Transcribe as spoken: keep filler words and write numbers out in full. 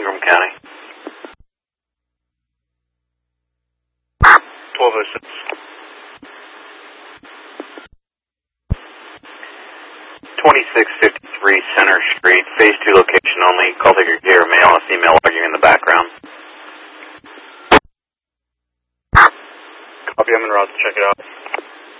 Ingram County. twelve oh six. twenty-six fifty-three Center Street, phase two location only. Call taker gear, male and female arguing in the background. Copy, I'm en route to check it out.